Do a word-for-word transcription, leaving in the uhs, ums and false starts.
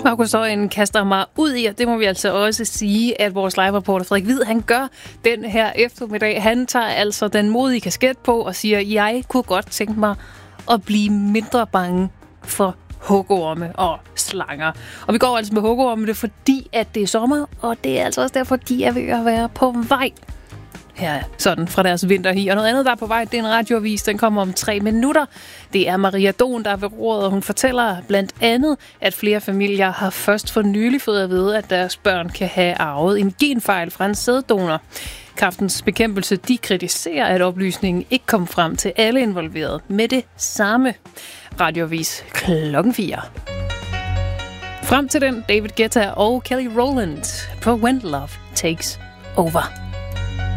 Markus Højen kaster mig ud i, og det må vi altså også sige, at vores live-reporter Frederik Hvid, han gør den her eftermiddag. Han tager altså den modige kasket på og siger, jeg kunne godt tænke mig at blive mindre bange for hugorme og slanger. Og vi går altså med hugorme, det er fordi, at det er sommer, og det er altså også derfor, de er ved at være på vej her, sådan fra deres vinterhi. Og noget andet, der er på vej, det er en radioavis, den kommer om tre minutter. Det er Maria Don, der er ved roret, og hun fortæller blandt andet, at flere familier har først for nylig fået at vide, at deres børn kan have arvet en genfejl fra en sæddonor. Kræftens Bekæmpelse, de kritiserer, at oplysningen ikke kom frem til alle involverede med det samme. Radioavis klokken fire. Frem til den, David Guetta og Kelly Rowland på When Love Takes Over.